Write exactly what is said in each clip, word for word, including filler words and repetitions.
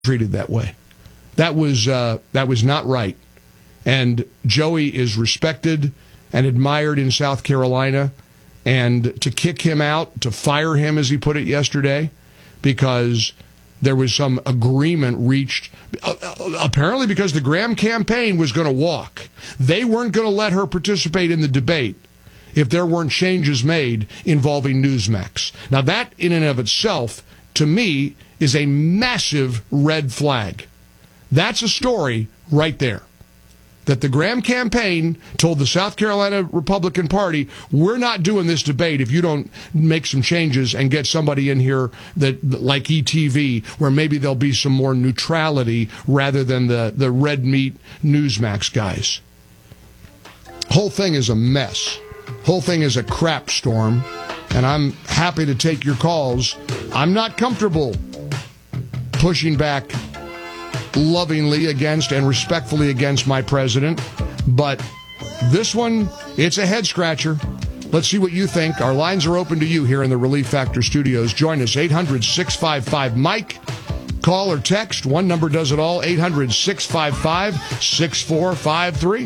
treated that way. That was uh, that was not right. And Joey is respected and admired in South Carolina. And to kick him out, to fire him, as he put it yesterday, because there was some agreement reached, uh, apparently because the Graham campaign was going to walk. They weren't going to let her participate in the debate if there weren't changes made involving Newsmax. Now, that in and of itself, to me, is a massive red flag. That's a story right there. That the Graham campaign told the South Carolina Republican Party, we're not doing this debate if you don't make some changes and get somebody in here that, like E T V, where maybe there'll be some more neutrality rather than the, the red meat Newsmax guys. Whole thing is a mess. Whole thing is a crap storm. And I'm happy to take your calls. I'm not comfortable pushing back lovingly against and respectfully against my president, but this one, it's a head scratcher. Let's see what you think. Our lines are open to you here in the Relief Factor studios. Join us, eight hundred, six five five, Mike. Call or text. One number does it all, eight hundred, six five five, six four five three.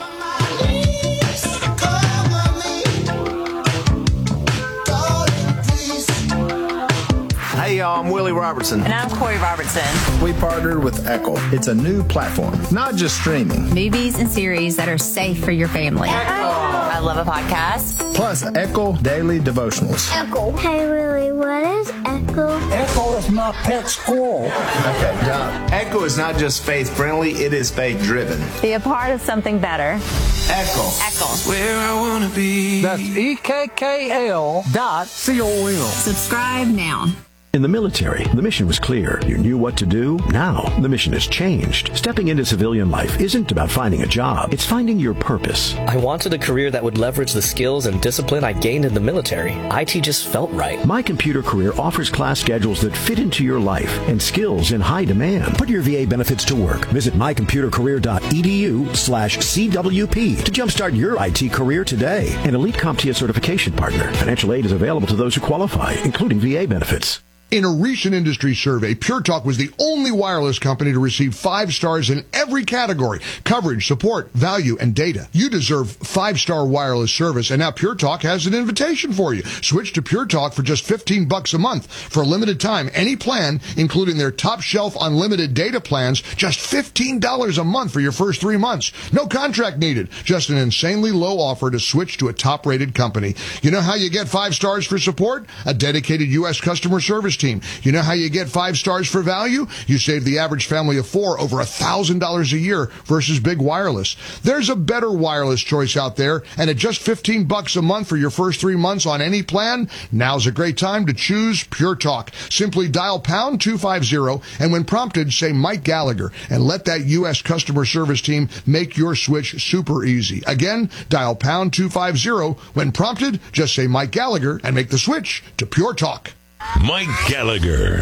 Hey, y'all, I'm Willie Robertson. And I'm Corey Robertson. We partnered with Echo. It's a new platform, not just streaming. Movies and series that are safe for your family. Echo. I love a podcast. Plus, Echo Daily Devotionals. Echo. Hey, Willie, what is Echo? Echo is my pet squirrel. Okay, done. Echo is not just faith-friendly, it is faith-driven. Be a part of something better. Echo. Echo. Where I want to be. That's E K K L dot C O M. Subscribe now. In the military, the mission was clear. You knew what to do. Now, the mission has changed. Stepping into civilian life isn't about finding a job. It's finding your purpose. I wanted a career that would leverage the skills and discipline I gained in the military. I T just felt right. My Computer Career offers class schedules that fit into your life and skills in high demand. Put your V A benefits to work. Visit my computer career dot e d u slash C W P to jumpstart your I T career today. An elite CompTIA certification partner. Financial aid is available to those who qualify, including V A benefits. In a recent industry survey, Pure Talk was the only wireless company to receive five stars in every category: coverage, support, value, and data. You deserve five-star wireless service, and now Pure Talk has an invitation for you. Switch to Pure Talk for just fifteen bucks a month. For a limited time, any plan, including their top-shelf unlimited data plans, just fifteen dollars a month for your first three months. No contract needed. Just an insanely low offer to switch to a top-rated company. You know how you get five stars for support? A dedicated U S customer service team. You know how you get five stars for value? You save the average family of four over one thousand dollars a year versus big wireless. There's a better wireless choice out there, and at just fifteen bucks a month for your first three months on any plan, now's a great time to choose Pure Talk. Simply dial pound two fifty, and when prompted, say Mike Gallagher, and let that U S customer service team make your switch super easy. Again, dial pound two fifty. When prompted, just say Mike Gallagher and make the switch to Pure Talk. Mike Gallagher.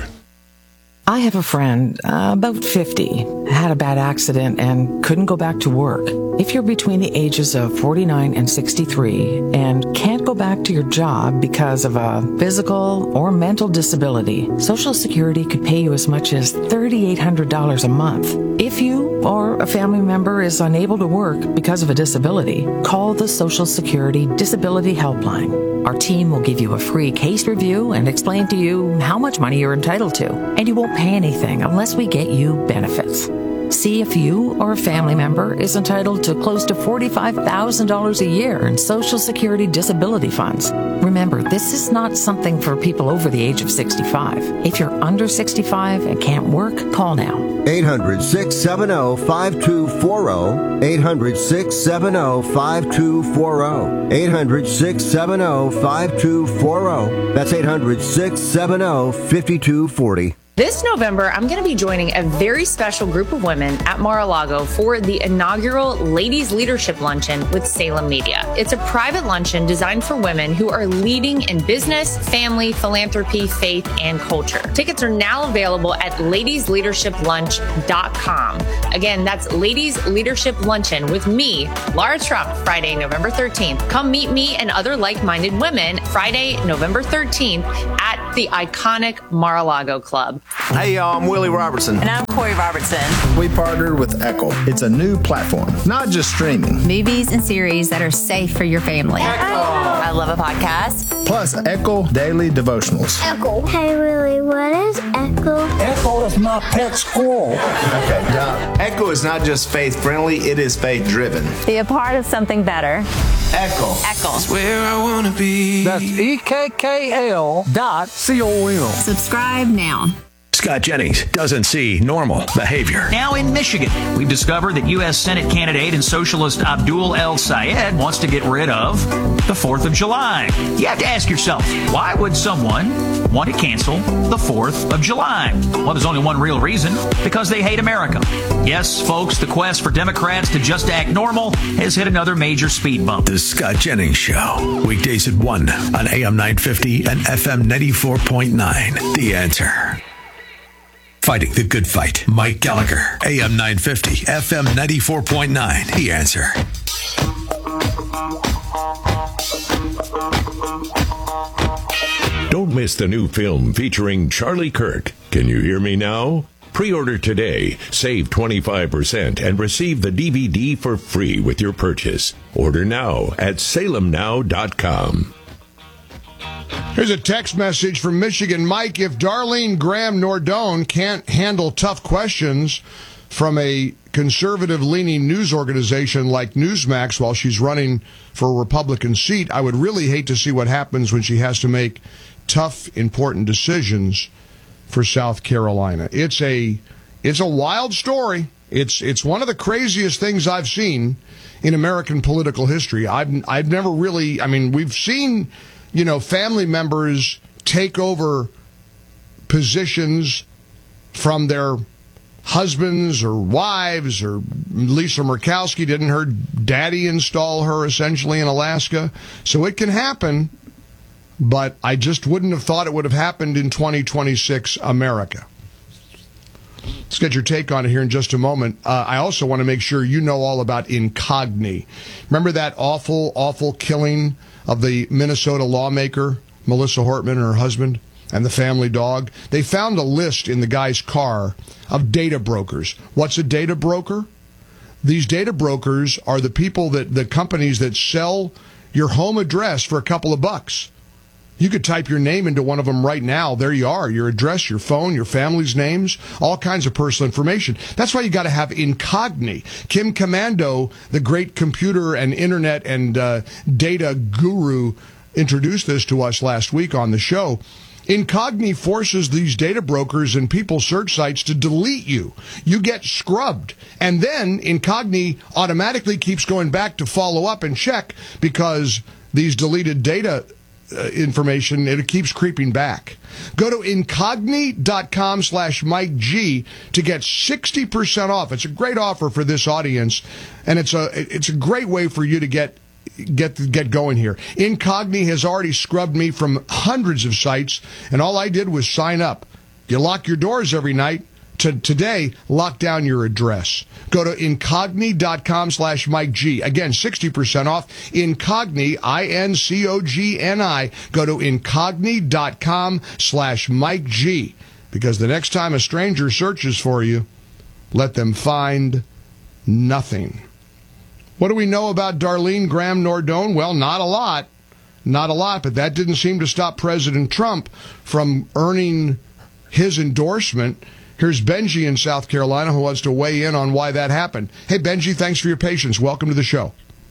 I have a friend, uh, about fifty, had a bad accident and couldn't go back to work. If you're between the ages of forty-nine and sixty-three and can't go back to your job because of a physical or mental disability, Social Security could pay you as much as three thousand eight hundred dollars a month. If you or a family member is unable to work because of a disability, call the Social Security Disability Helpline. Our team will give you a free case review and explain to you how much money you're entitled to, and you won't pay anything unless we get you benefits. See if you or a family member is entitled to close to forty-five thousand dollars a year in Social Security disability funds. Remember, this is not something for people over the age of sixty-five. If you're under sixty-five and can't work, call now. eight hundred, six seven zero, five two four zero. eight hundred, six seven zero, five two four zero. eight hundred, six seven zero, five two four zero. That's eight hundred, six seven zero, five two four zero. This November, I'm going to be joining a very special group of women at Mar-a-Lago for the inaugural Ladies Leadership Luncheon with Salem Media. It's a private luncheon designed for women who are leading in business, family, philanthropy, faith, and culture. Tickets are now available at ladies leadership lunch dot com. Again, that's Ladies Leadership Luncheon with me, Laura Trump, Friday, November thirteenth. Come meet me and other like-minded women Friday, November thirteenth at the iconic Mar-a-Lago Club. Hey, y'all, I'm Willie Robertson. And I'm Corey Robertson. We partnered with Echo. It's a new platform, not just streaming. Movies and series that are safe for your family. I love a podcast. Plus, Echo Daily Devotionals. Echo. Hey, Willie, what is Echo? Echo is my pet squirrel. Okay, now, Echo is not just faith-friendly, it is faith-driven. Be a part of something better. Echo. Echo. Where I want to be. That's E K K L dot C O M. Subscribe now. Scott Jennings doesn't see normal behavior. Now in Michigan, we've discovered that U S Senate candidate and socialist Abdul El Sayed wants to get rid of the fourth of July. You have to ask yourself, why would someone want to cancel the fourth of July? Well, there's only one real reason, because they hate America. Yes, folks, the quest for Democrats to just act normal has hit another major speed bump. The Scott Jennings Show, weekdays at one on A M nine fifty and F M ninety-four point nine. The Answer. Fighting the good fight. Mike Gallagher, A M nine fifty, F M ninety-four point nine. The Answer. Don't miss the new film featuring Charlie Kirk. Can you hear me now? Pre-order today, save twenty-five percent, and receive the D V D for free with your purchase. Order now at salem now dot com. Here's a text message from Michigan. Mike, if Darlene Graham Nordone can't handle tough questions from a conservative-leaning news organization like Newsmax while she's running for a Republican seat, I would really hate to see what happens when she has to make tough, important decisions for South Carolina. It's a it's a wild story. It's it's one of the craziest things I've seen in American political history. I've I've never really, I mean, we've seen, you know, family members take over positions from their husbands or wives, or Lisa Murkowski, didn't her daddy install her essentially in Alaska? So it can happen, but I just wouldn't have thought it would have happened in twenty twenty-six America. Let's get your take on it here in just a moment. Uh, I also want to make sure you know all about Incogni. Remember that awful, awful killing of the Minnesota lawmaker, Melissa Hortman, and her husband, and the family dog? They found a list in the guy's car of data brokers. What's a data broker? These data brokers are the people that, the companies that sell your home address for a couple of bucks. You could type your name into one of them right now. There you are. Your address, your phone, your family's names, all kinds of personal information. That's why you got to have Incogni. Kim Commando, the great computer and internet and uh, data guru, introduced this to us last week on the show. Incogni forces these data brokers and people search sites to delete you. You get scrubbed. And then Incogni automatically keeps going back to follow up and check, because these deleted data Uh, information, it keeps creeping back. Go to incogni.com slash Mike G to get sixty percent off. It's a great offer for this audience, and it's a it's a great way for you to get get get going here. Incogni has already scrubbed me from hundreds of sites, and all I did was sign up. You lock your doors every night. To today, lock down your address. Go to incogni.com slash Mike G. Again, sixty percent off. Incogni, I N C O G N I. Go to incogni.com slash Mike G. Because the next time a stranger searches for you, let them find nothing. What do we know about Darlene Graham Nordone? Well, not a lot. Not a lot, but that didn't seem to stop President Trump from earning his endorsement. Here's Benji in South Carolina who wants to weigh in on why that happened. Hey, Benji, thanks for your patience. Welcome to the show.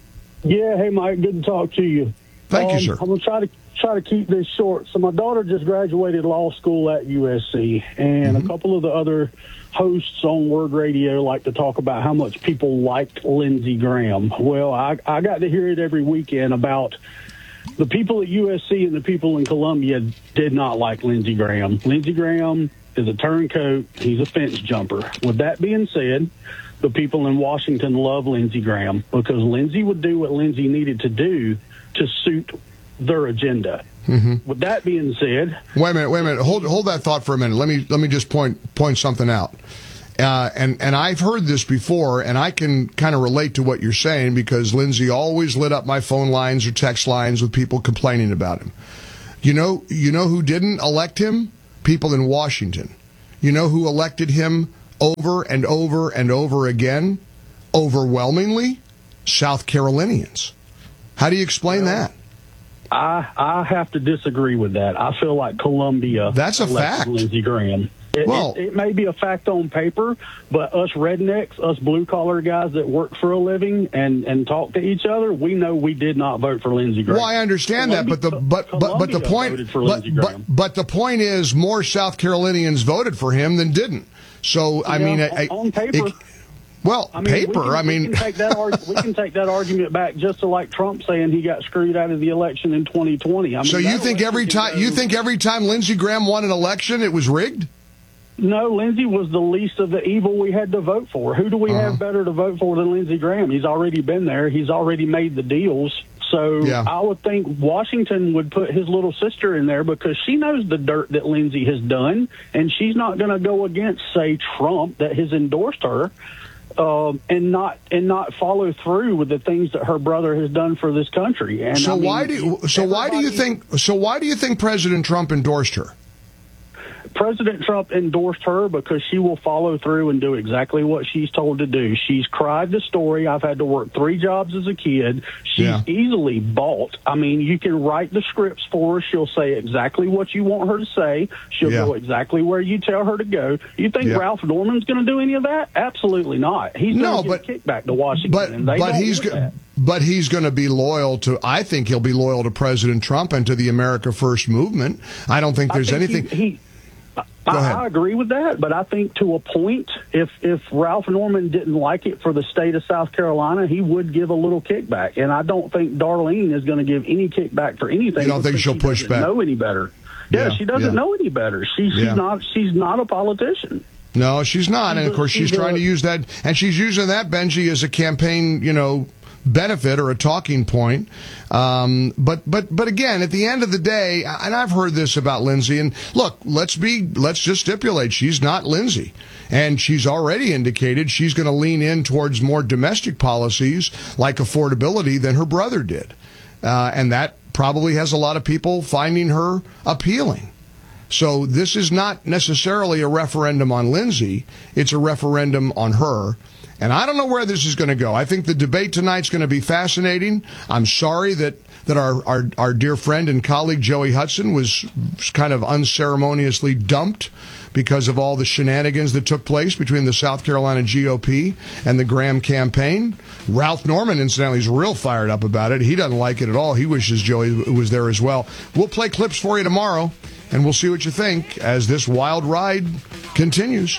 Yeah, hey, Mike, good to talk to you. Thank um, you, sir. I'm going to try to try to keep this short. So my daughter just graduated law school at U S C, and mm-hmm. a couple of the other hosts on Word Radio like to talk about how much people liked Lindsey Graham. Well, I, I got to hear it every weekend about the people at U S C and the people in Columbia did not like Lindsey Graham. Lindsey Graham is a turncoat. He's a fence jumper. With that being said, the people in Washington love Lindsey Graham because Lindsey would do what Lindsey needed to do to suit their agenda. Mm-hmm. With that being said, wait a minute, wait a minute, hold hold that thought for a minute. Let me let me just point point something out. Uh, and and I've heard this before, and I can kind of relate to what you're saying because Lindsey always lit up my phone lines or text lines with people complaining about him. You know, you know who didn't elect him? People in Washington. You know who elected him over and over and over again? Overwhelmingly, South Carolinians. How do you explain well, that? I I have to disagree with that. I feel like Columbia That's a fact. Lindsey Graham. It, well, it, it may be a fact on paper, but us rednecks, us blue-collar guys that work for a living and, and talk to each other, we know we did not vote for Lindsey Graham. Well, I understand Columbia, that, but the but but, but the point but, but but the point is more South Carolinians voted for him than didn't. So I yeah, mean, on, I, on paper. It, well, I mean, paper. We can, I mean, we can, take that arg- we can take that argument back just to like Trump saying he got screwed out of the election in twenty twenty. I mean, so you think every time you think every time Lindsey Graham won an election, it was rigged? No, Lindsey was the least of the evil we had to vote for. Who do we uh-huh. have better to vote for than Lindsey Graham? He's already been there. He's already made the deals. So yeah. I would think Washington would put his little sister in there because she knows the dirt that Lindsey has done, and she's not going to go against, say, Trump that has endorsed her. Um, and not and not follow through with the things that her brother has done for this country. And so I mean, why do you, so why do you think so why do you think President Trump endorsed her? President Trump endorsed her because she will follow through and do exactly what she's told to do. She's cried the story. I've had to work three jobs as a kid. She's yeah. easily bought. I mean, you can write the scripts for her. She'll say exactly what you want her to say. She'll yeah. go exactly where you tell her to go. You think yeah. Ralph Norman's going to do any of that? Absolutely not. He's no, going to but, get kickback to Washington. But, and they but don't he's do that. But he's going to be loyal to, I think he'll be loyal to President Trump and to the America First movement. I don't think there's I think anything... He, he, I, I agree with that, but I think to a point, if if Ralph Norman didn't like it for the state of South Carolina, he would give a little kickback. And I don't think Darlene is going to give any kickback for anything. You don't think she'll she push doesn't back? Know any better? Yeah, yeah she doesn't yeah. know any better. She, she's yeah. not. She's not a politician. No, she's not. And of course, she's, she's trying a, to use that, and she's using that, Benji, as a campaign, you know, benefit or a talking point. Um, but but but again, at the end of the day, and I've heard this about Lindsey, and look, let's be let's just stipulate she's not Lindsey, and she's already indicated she's going to lean in towards more domestic policies like affordability than her brother did, uh, and that probably has a lot of people finding her appealing. So this is not necessarily a referendum on Lindsey; it's a referendum on her. And I don't know where this is going to go. I think the debate tonight's going to be fascinating. I'm sorry that, that our, our, our dear friend and colleague Joey Hudson was kind of unceremoniously dumped because of all the shenanigans that took place between the South Carolina G O P and the Graham campaign. Ralph Norman, incidentally, is real fired up about it. He doesn't like it at all. He wishes Joey was there as well. We'll play clips for you tomorrow, and we'll see what you think as this wild ride continues.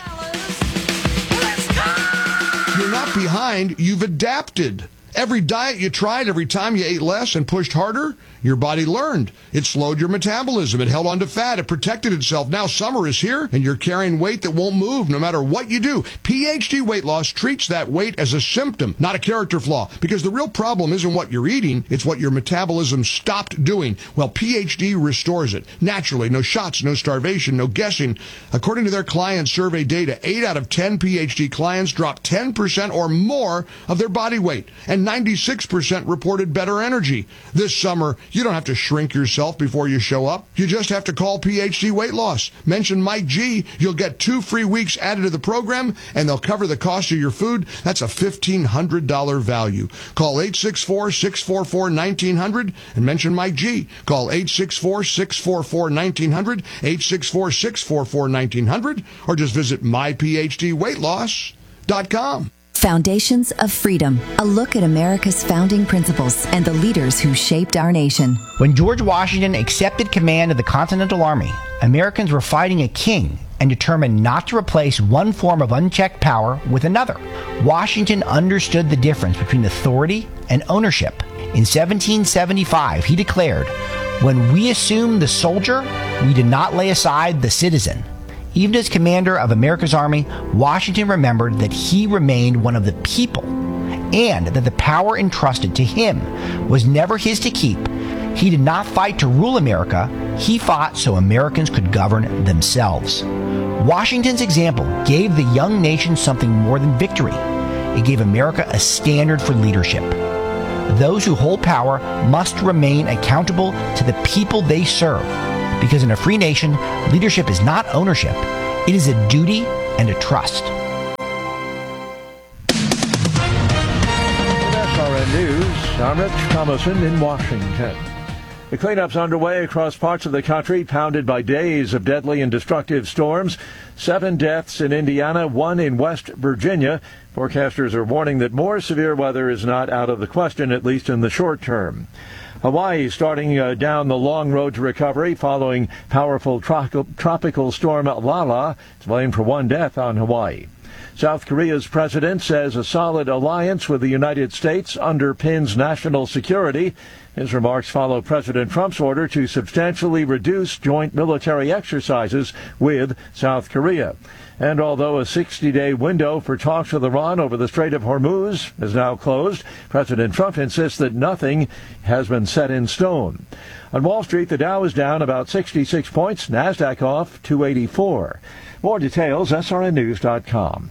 You're not behind, you've adapted. Every diet you tried, every time you ate less and pushed harder, your body learned. It slowed your metabolism. It held on to fat. It protected itself. Now summer is here, and you're carrying weight that won't move no matter what you do. P H D Weight Loss treats that weight as a symptom, not a character flaw, because the real problem isn't what you're eating, it's what your metabolism stopped doing. Well, P H D restores it. Naturally, no shots, no starvation, no guessing. According to their client survey data, eight out of ten P H D clients dropped ten percent or more of their body weight, and ninety-six percent reported better energy. This summer, you don't have to shrink yourself before you show up. You just have to call P H D Weight Loss. Mention Mike G. You'll get two free weeks added to the program, and they'll cover the cost of your food. That's a fifteen hundred dollars value. Call eight six four, six four four, one nine zero zero and mention Mike G. Call eight six four, six four four, one nine zero zero, eight six four, six four four, one nine zero zero, or just visit my p h d weight loss dot com. Foundations of Freedom, a look at America's founding principles and the leaders who shaped our nation. When George Washington accepted command of the Continental Army, Americans were fighting a king and determined not to replace one form of unchecked power with another. Washington understood the difference between authority and ownership. In seventeen seventy-five, he declared, "When we assumed the soldier, we did not lay aside the citizen." Even as commander of America's Army, Washington remembered that he remained one of the people and that the power entrusted to him was never his to keep. He did not fight to rule America. He fought so Americans could govern themselves. Washington's example gave the young nation something more than victory. It gave America a standard for leadership. those who hold power must remain accountable to the people they serve. Because in a free nation, leadership is not ownership. It is a duty and a trust. S R N News, I'm Rich Thomason in Washington. The cleanup's underway across parts of the country, pounded by days of deadly and destructive storms. Seven deaths in Indiana, one in West Virginia. Forecasters are warning that more severe weather is not out of the question, at least in the short term. Hawaii starting uh, down the long road to recovery following powerful tro- tropical storm Lala. It's blamed for one death on Hawaii. South Korea's president says a solid alliance with the United States underpins national security. His remarks follow President Trump's order to substantially reduce joint military exercises with South Korea. And although a sixty-day window for talks with Iran over the Strait of Hormuz is now closed, President Trump insists that nothing has been set in stone. On Wall Street, the Dow is down about sixty-six points, NASDAQ off two eighty-four. More details, S R N news dot com.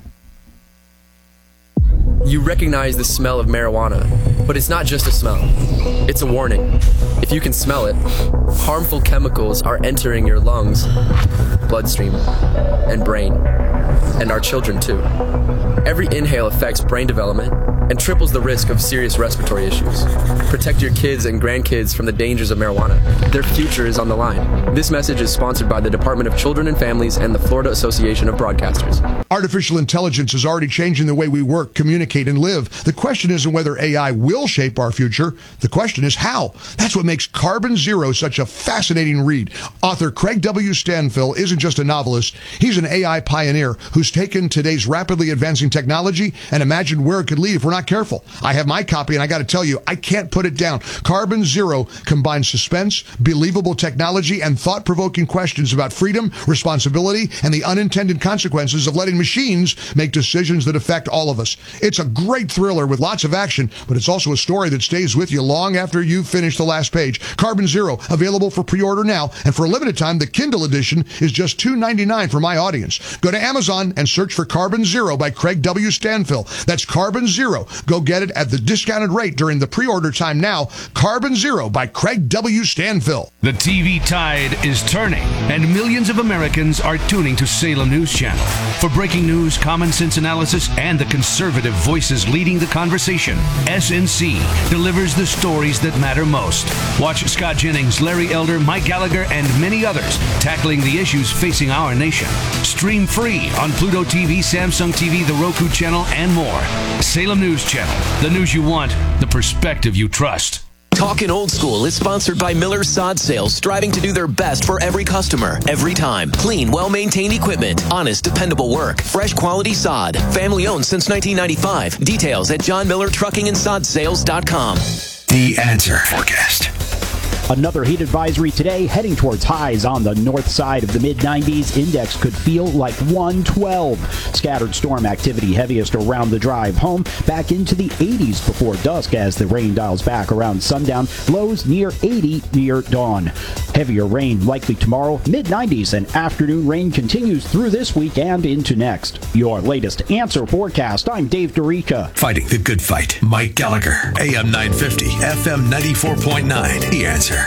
You recognize the smell of marijuana, but it's not just a smell. It's a warning. If you can smell it, harmful chemicals are entering your lungs, bloodstream, and brain, and our children too. Every inhale affects brain development and triples the risk of serious respiratory issues. Protect your kids and grandkids from the dangers of marijuana. Their future is on the line. This message is sponsored by the Department of Children and Families and the Florida Association of Broadcasters. Artificial intelligence is already changing the way we work, communicate, and live. The question isn't whether A I will shape our future. The question is how. That's what makes Carbon Zero such a fascinating read. Author Craig W. Stanfill isn't just a novelist. He's an A I pioneer who's taken today's rapidly advancing technology and imagined where it could lead if we're not careful. I have my copy, and I got to tell you, I can't put it down. Carbon Zero combines suspense, believable technology, and thought-provoking questions about freedom, responsibility, and the unintended consequences of letting machines make decisions that affect all of us. It's a great thriller with lots of action, but it's also a story that stays with you long after you've finished the last page. Carbon Zero, available for pre-order now, and for a limited time, the Kindle edition is just two ninety-nine for my audience. Go to Amazon and search for Carbon Zero by Craig W. Stanfill. That's Carbon Zero. Go get it at the discounted rate during the pre-order time now. Carbon Zero by Craig W. Stanfill. The T V tide is turning, and millions of Americans are tuning to Salem News Channel. For breaking news, common sense analysis, and the conservative voices leading the conversation, S N C delivers the stories that matter most. Watch Scott Jennings, Larry Elder, Mike Gallagher, and many others tackling the issues facing our nation. Stream free on Pluto T V, Samsung T V, the Roku channel, and more. Salem News Channel, the news you want, the perspective you trust. Talkin' Old School is sponsored by Miller Sod Sales, striving to do their best for every customer, every time. Clean, well-maintained equipment, honest, dependable work, fresh quality sod. Family owned since nineteen ninety-five. Details at john miller trucking and sod sales dot com. The Answer Forecast. Another heat advisory today, heading towards highs on the north side of the mid nineties. Index could feel like one twelve. Scattered storm activity heaviest around the drive home, back into the eighties before dusk as the rain dials back around sundown. Lows near eighty near dawn. Heavier rain likely tomorrow, mid nineties, and afternoon rain continues through this week and into next. Your latest Answer Forecast. I'm Dave Dorica. Fighting the good fight. Mike Gallagher, A M nine fifty, F M ninety-four point nine. The Answer.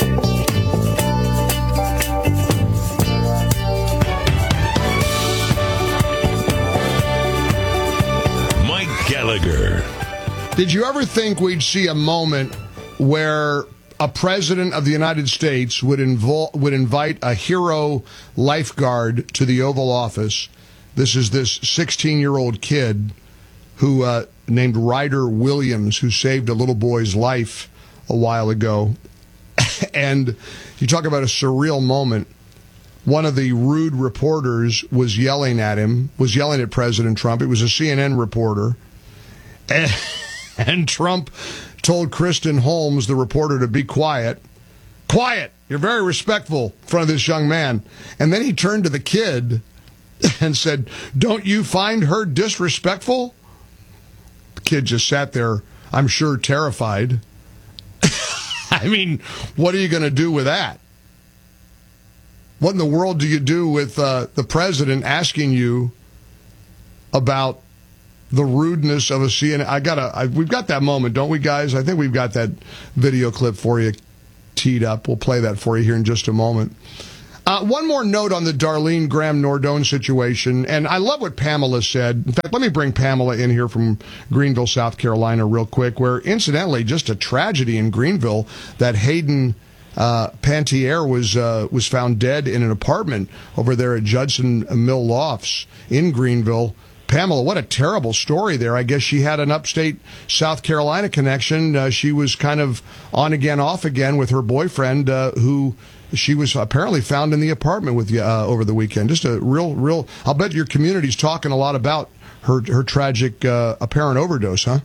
Mike Gallagher. Did you ever think we'd see a moment where a president of the United States would invol- would invite a hero lifeguard to the Oval Office? This is this sixteen-year-old kid who uh, named Ryder Williams, who saved a little boy's life a while ago. And you talk about a surreal moment. One of the rude reporters was yelling at him, was yelling at President Trump. It was a C N N reporter. And, and Trump told Kristen Holmes, the reporter, to be quiet. Quiet! You're very respectful in front of this young man. And then he turned to the kid and said, don't you find her disrespectful? The kid just sat there, I'm sure, terrified. I mean, what are you going to do with that? What in the world do you do with uh, the president asking you about the rudeness of a C N N. I gotta, I, we've got that moment, don't we, guys? I think we've got that video clip for you teed up. We'll play that for you here in just a moment. Uh, one more note on the Darlene Graham Nordone situation, and I love what Pamela said. In fact, let me bring Pamela in here from Greenville, South Carolina, real quick, where, incidentally, just a tragedy in Greenville that Hayden uh, Pantier was uh, was found dead in an apartment over there at Judson Mill Lofts in Greenville. Pamela, what a terrible story there. I guess she had an upstate South Carolina connection. Uh, she was kind of on again, off again with her boyfriend, uh, who she was apparently found in the apartment with you uh, over the weekend. Just a real, real, I'll bet your community's talking a lot about her her tragic uh, apparent overdose, huh?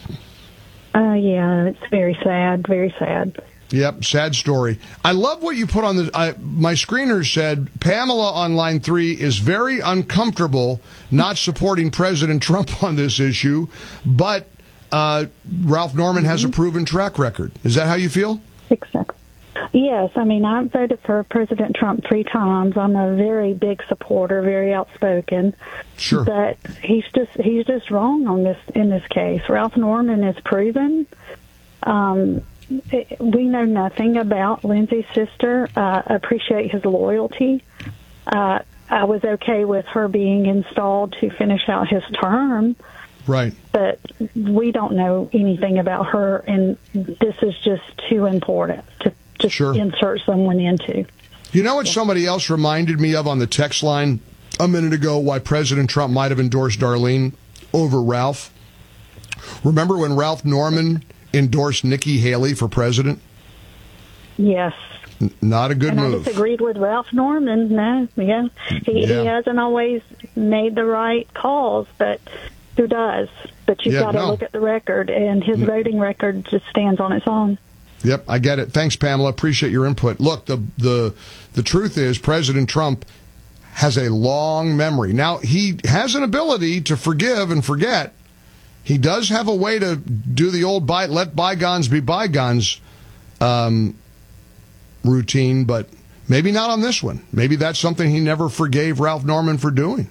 Uh, yeah, it's very sad, very sad. Yep, sad story. I love what you put on the, I, my screener said, Pamela on line three is very uncomfortable not supporting President Trump on this issue, but uh, Ralph Norman mm-hmm. has a proven track record. Is that how you feel? Exactly. Yes, I mean, I voted for President Trump three times. I'm a very big supporter, very outspoken. Sure. But he's just he's just wrong on this in this case. Ralph Norman is proven. Um, we know nothing about Lindsay's sister. Uh, appreciate his loyalty. Uh, I was okay with her being installed to finish out his term. Right. But we don't know anything about her, and this is just too important to just sure. insert someone into. You know what somebody else reminded me of on the text line a minute ago, why President Trump might have endorsed Darlene over Ralph? Remember when Ralph Norman endorsed Nikki Haley for president? Yes. N- not a good and move. I disagreed with Ralph Norman. No, yeah. He, yeah. he hasn't always made the right calls, but who does? But you've yeah, got to no. look at the record, and his voting record just stands on its own. Yep, I get it. Thanks, Pamela. Appreciate your input. Look, the the the truth is President Trump has a long memory. Now, he has an ability to forgive and forget. He does have a way to do the old by, let bygones be bygones um, routine, but maybe not on this one. Maybe that's something he never forgave Ralph Norman for doing.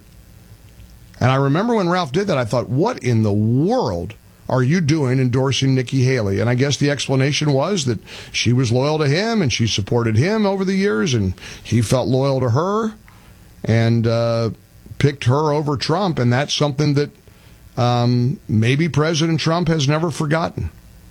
And I remember when Ralph did that, I thought, what in the world are you doing endorsing Nikki Haley? And I guess the explanation was that she was loyal to him and she supported him over the years, and he felt loyal to her and uh, picked her over Trump. And that's something that um, maybe President Trump has never forgotten.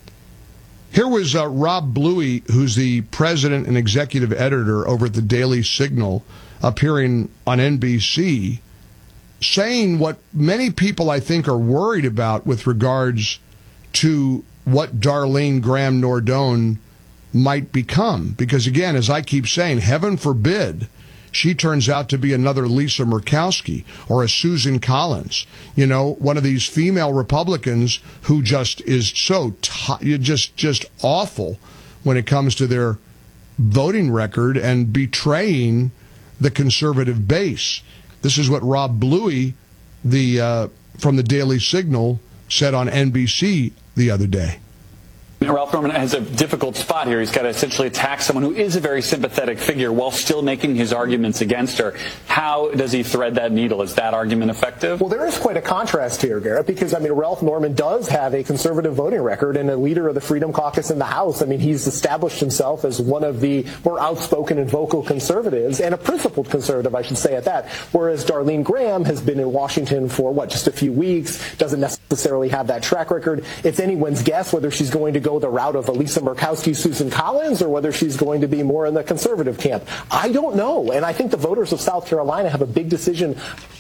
Here was uh, Rob Bluey, who's the president and executive editor over at the Daily Signal, appearing on N B C, saying what many people, I think, are worried about with regards to what Darlene Graham Nordone might become. Because, again, as I keep saying, heaven forbid she turns out to be another Lisa Murkowski or a Susan Collins, you know, one of these female Republicans who just is so t- just just awful when it comes to their voting record and betraying the conservative base. This is what Rob Bluey, the uh, from the Daily Signal, said on N B C the other day. Ralph Norman has a difficult spot here. He's got to essentially attack someone who is a very sympathetic figure while still making his arguments against her. How does he thread that needle? Is that argument effective? Well, there is quite a contrast here, Garrett, because, I mean, Ralph Norman does have a conservative voting record and a leader of the Freedom Caucus in the House. I mean, he's established himself as one of the more outspoken and vocal conservatives, and a principled conservative, I should say, at that. Whereas Darlene Graham has been in Washington for, what, just a few weeks, doesn't necessarily have that track record. It's anyone's guess whether she's going to go the route of Lisa Murkowski, Susan Collins, or whether she's going to be more in the conservative camp. I don't know. And I think the voters of South Carolina have a big decision.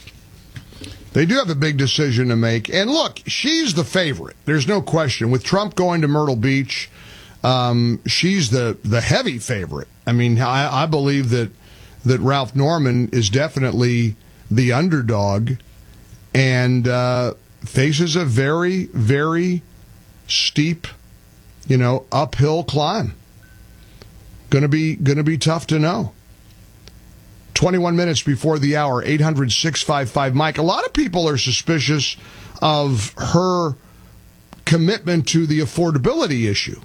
They do have a big decision to make. And look, she's the favorite. There's no question. With Trump going to Myrtle Beach, um, she's the, the heavy favorite. I mean, I, I believe that, that Ralph Norman is definitely the underdog and uh, faces a very, very steep, you know, uphill climb. Going to be going to be tough to know. twenty-one minutes before the hour, eight hundred, six five five, Mike. A lot of people are suspicious of her commitment to the affordability issue.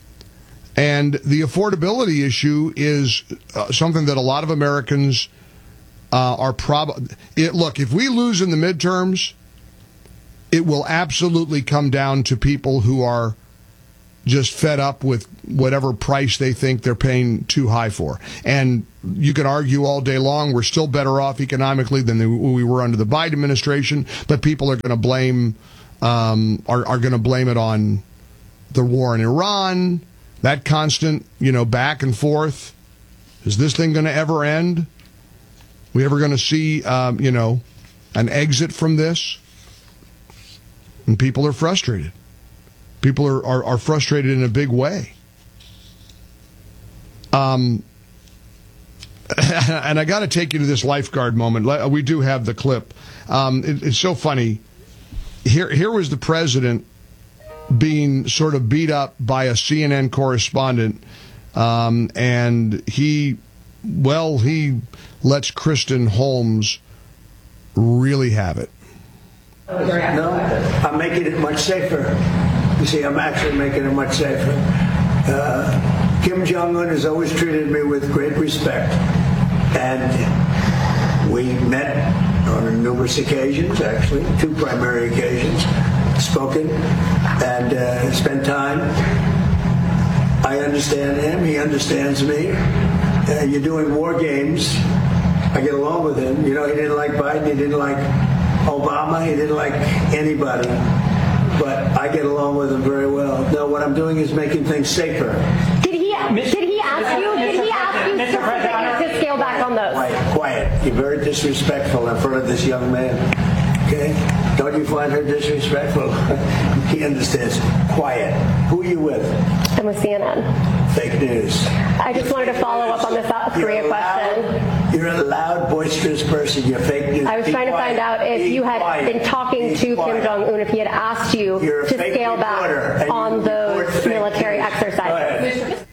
And the affordability issue is uh, something that a lot of Americans uh, are probably... Look, if we lose in the midterms, it will absolutely come down to people who are just fed up with whatever price they think they're paying too high for. And you can argue all day long we're still better off economically than we were under the Biden administration, but people are going to blame um, are, are going to blame it on the war in Iran, that constant, you know, back and forth. Is this thing going to ever end? We ever going to see, um, you know, an exit from this? And people are frustrated. People are, are, are frustrated in a big way. Um, and I got to take you to this lifeguard moment. We do have the clip. Um, it, it's so funny. Here, here was the president being sort of beat up by a C N N correspondent, um, and he, well, he lets Kristen Holmes really have it. No, I'm making it much safer. You see, I'm actually making it much safer. Uh, Kim Jong-un has always treated me with great respect. And we met on numerous occasions, actually, two primary occasions, spoken, and uh, spent time. I understand him. He understands me. Uh, you're doing war games. I get along with him. You know, he didn't like Biden. He didn't like Obama. He didn't like anybody. But I get along with him very well. No, what I'm doing is making things safer. Did he, did he ask you? Did he ask you specifically to scale back on those? Quiet, quiet. You're very disrespectful in front of this young man. Okay? Don't you find her disrespectful? He understands. Quiet. Who are you with? I'm with C N N. Fake news. I just wanted to follow up on the South Korea question. You're a loud, boisterous person. You're fake news. I was Be trying to quiet. find out if Be you had quiet. been talking Be to quiet. Kim Jong-un, if he had asked you You're a to fake scale reporter, back and on you those report fake military news. exercises.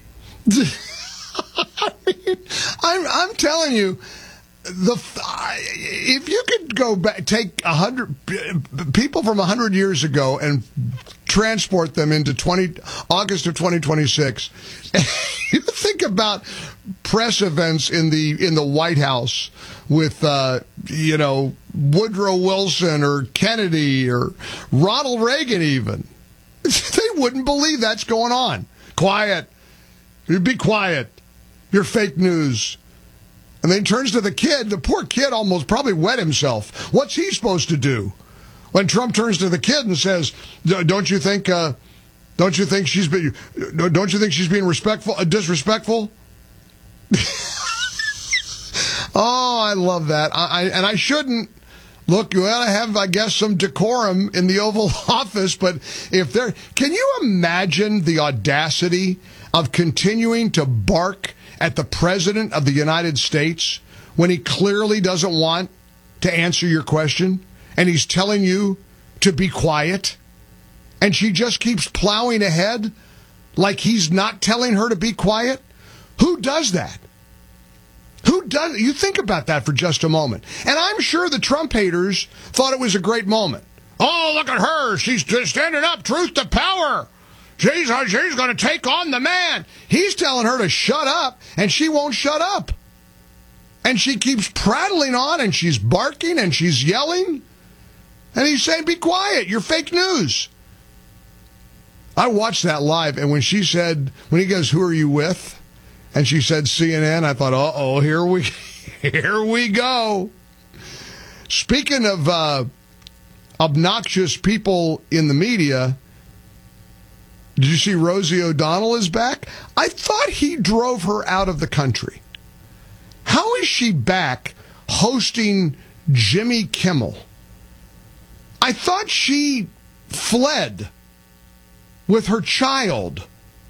I mean, I'm, I'm telling you, the if you could go back, take a hundred people from a hundred years ago and transport them into twenty August of twenty twenty-six, you think about press events in the in the White House with uh, you know Woodrow Wilson or Kennedy or Ronald Reagan, even they wouldn't believe that's going on. Quiet, you be quiet. You're fake news. And then he turns to the kid. The poor kid almost probably wet himself. What's he supposed to do? When Trump turns to the kid and says, "Don't you think? Uh, don't you think she's been? Don't you think she's being respectful, uh, disrespectful?" Oh, I love that. I, I and I shouldn't. Look, you ought to have, I guess, some decorum in the Oval Office. But if there, can you imagine the audacity of continuing to bark at the President of the United States when he clearly doesn't want to answer your question and he's telling you to be quiet, and she just keeps plowing ahead like he's not telling her to be quiet? Who does that? Who does? You think about that for just a moment. And I'm sure the Trump haters thought it was a great moment. Oh, look at her. She's just standing up. Truth to power. She's, she's going to take on the man. He's telling her to shut up, and she won't shut up. And she keeps prattling on, and she's barking, and she's yelling. And he's saying, be quiet. You're fake news. I watched that live, and when she said, when he goes, who are you with? And she said C N N, I thought, uh-oh, here we, here we go. Speaking of uh, obnoxious people in the media, did you see Rosie O'Donnell is back? I thought he drove her out of the country. How is she back hosting Jimmy Kimmel? I thought she fled with her child.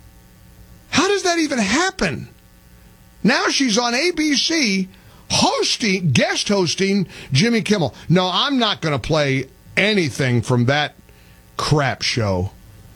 How does that even happen? Now she's on A B C hosting, guest hosting Jimmy Kimmel. No, I'm not going to play anything from that crap show.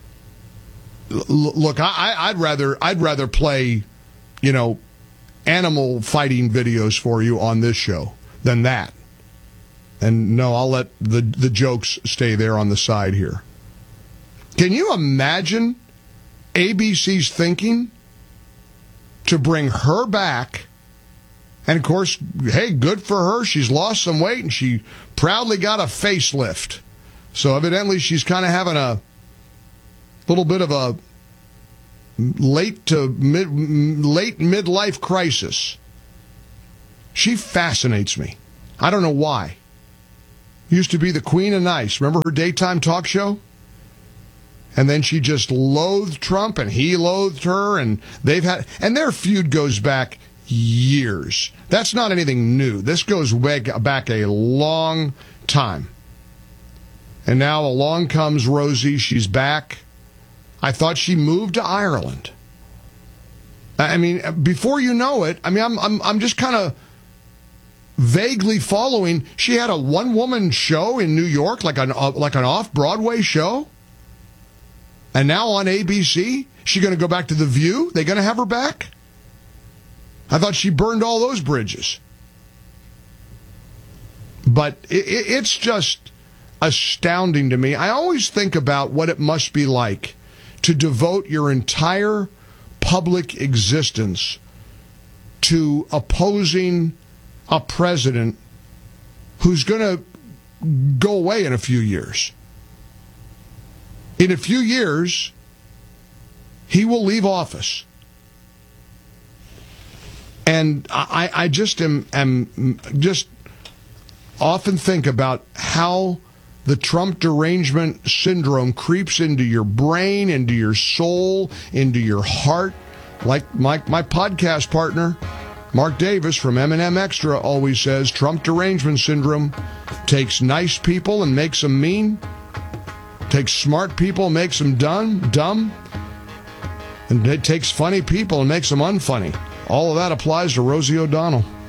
Look, I, I'd rather I'd rather play, you know, animal fighting videos for you on this show than that. And no, I'll let the the jokes stay there on the side here. Can you imagine A B C's thinking to bring her back? And of course, hey, good for her. She's lost some weight and she proudly got a facelift. So evidently she's kind of having a little bit of a late to mid, late midlife crisis. She fascinates me. I don't know why. Used to be the Queen of Nice. Remember her daytime talk show? And then she just loathed Trump, and he loathed her, and they've had, and their feud goes back years. That's not anything new. This goes back, back a long time. And now along comes Rosie. She's back. I thought she moved to Ireland. I mean, before you know it, I mean, I'm I'm I'm just kind of vaguely following. She had a one-woman show in New York, like an uh, like an off-Broadway show. And now on A B C, she going to go back to The View? They going to have her back? I thought she burned all those bridges. But it, it, it's just astounding to me. I always think about what it must be like to devote your entire public existence to opposing a president who's going to go away in a few years. In a few years, he will leave office. And I, I just am, am just often think about how the Trump derangement syndrome creeps into your brain, into your soul, into your heart. Like my, my podcast partner, Mark Davis from M and M Extra, always says, Trump derangement syndrome takes nice people and makes them mean. Takes smart people and makes them dumb, dumb. And it takes funny people and makes them unfunny. All of that applies to Rosie O'Donnell.